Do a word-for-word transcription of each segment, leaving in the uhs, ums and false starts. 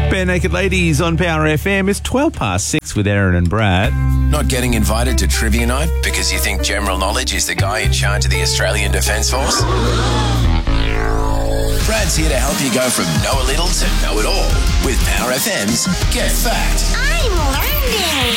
Bare Naked Ladies on Power F M. It's twelve past six with Aaron and Brad. Not getting invited to trivia night because you think general knowledge is the guy in charge of the Australian Defence Force? Brad's here to help you go from know a little to know it all with Power F M's Get Fact. I'm learning.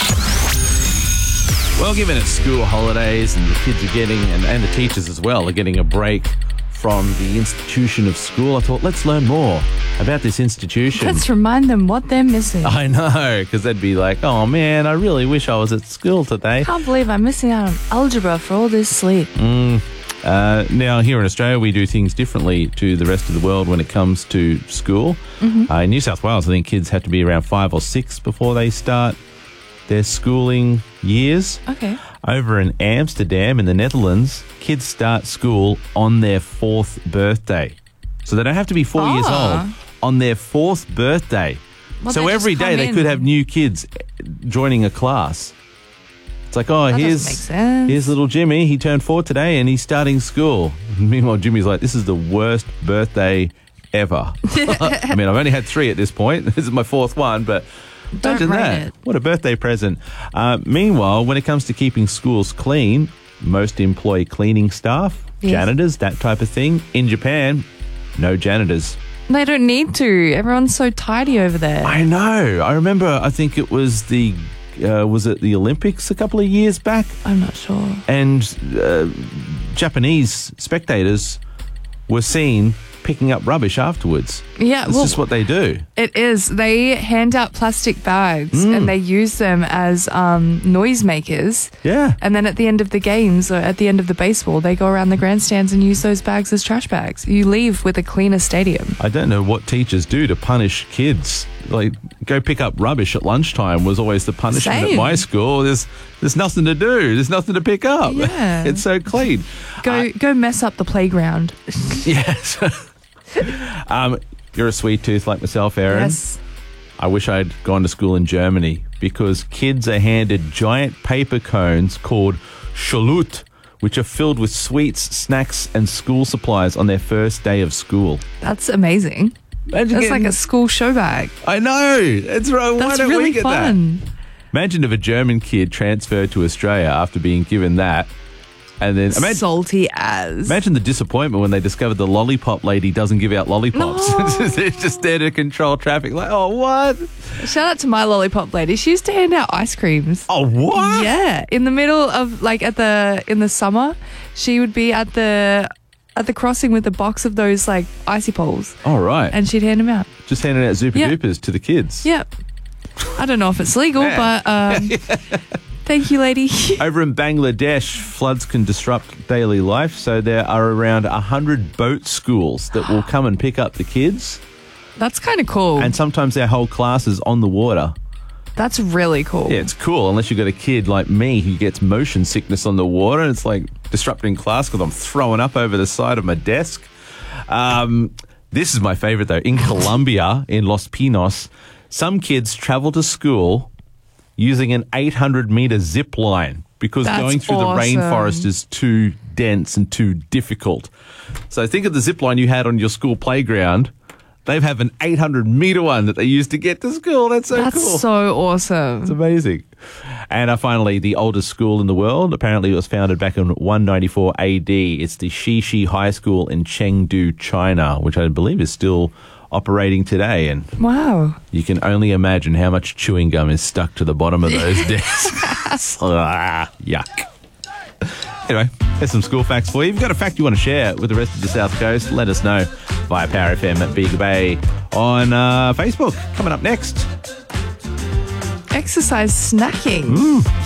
Well, given it's school holidays and the kids are getting, and, and the teachers as well, are getting a break from the institution of school, I thought, let's learn more about this institution. Let's remind them what they're missing. I know, because they'd be like, oh man, I really wish I was at school today. Can't believe I'm missing out on algebra for all this sleep. Mm. Uh, now, here in Australia, we do things differently to the rest of the world when it comes to school. Mm-hmm. Uh, in New South Wales, I think kids have to be around five or six before they start their schooling years. Okay. Over in Amsterdam in the Netherlands, kids start school on their fourth birthday. So they don't have to be four Ah. years old. On their fourth birthday. Well, so they every just day come they in. could have new kids joining a class. It's like, oh, That here's doesn't make sense. here's little Jimmy. He turned four today and he's starting school. Meanwhile, Jimmy's like, this is the worst birthday ever. I mean, I've only had three at this point. This is my fourth one, but Don't imagine rate that. it. What a birthday present. Uh, meanwhile, when it comes to keeping schools clean, most employ cleaning staff, Yes. janitors, that type of thing. In Japan, no janitors. They don't need to. Everyone's so tidy over there. I know. I remember, I think it was the, uh, was it the Olympics a couple of years back? I'm not sure. And uh, Japanese spectators were seen picking up rubbish afterwards. Yeah, It's well, just what they do. it is. They hand out plastic bags Mm. and they use them as um, noisemakers. Yeah. And then at the end of the games or at the end of the baseball, they go around the grandstands and use those bags as trash bags. You leave with a cleaner stadium. I don't know what teachers do to punish kids. Like, go pick up rubbish at lunchtime was always the punishment at Same. my school. There's there's nothing to do. There's nothing to pick up. Yeah. It's so clean. Go go mess up the playground. Yes. um, you're a sweet tooth like myself, Aaron. Yes. I wish I'd gone to school in Germany because kids are handed giant paper cones called Chalut, which are filled with sweets, snacks, and school supplies on their first day of school. That's amazing. Imagine That's like getting- a school show bag. I know. It's right. Why That's don't really we get fun. that? Imagine if a German kid transferred to Australia after being given that, and then imagine, Salty as. imagine the disappointment when they discovered the lollipop lady doesn't give out lollipops. No. It's just there to control traffic. Like, oh, what? Shout out to my lollipop lady. She used to hand out ice creams. Oh, what? Yeah, in the middle of like at the in the summer, she would be at the at the crossing with a box of those like icy poles, All right. and she'd hand them out. Just handing out Zupa Yeah. Dupas to the kids. Yep. I don't know if it's legal, Yeah. but um, thank you, lady. Over in Bangladesh, floods can disrupt daily life, so there are around one hundred boat schools that will come and pick up the kids, That's kind of cool. and sometimes their whole class is on the water. That's really cool. Yeah, it's cool, unless you've got a kid like me who gets motion sickness on the water, and it's like disrupting class because I'm throwing up over the side of my desk. Um, this is my favorite, though. In Colombia, in Los Pinos, some kids travel to school using an eight hundred meter zip line because That's going through awesome. the rainforest is too dense and too difficult. So think of the zip line you had on your school playground. They have an eight hundred meter one that they use to get to school. That's so That's cool. so awesome. It's amazing. And uh, finally, the oldest school in the world. Apparently, it was founded back in one ninety-four A D. It's the Shishi High School in Chengdu, China, which I believe is still operating today. And Wow. you can only imagine how much chewing gum is stuck to the bottom of those desks. Ah, yuck. Anyway, there's some school facts for you. If you've got a fact you want to share with the rest of the South Coast, let us know via Power F M at Big Bay on uh, Facebook. Coming up next. Exercise snacking. Mm,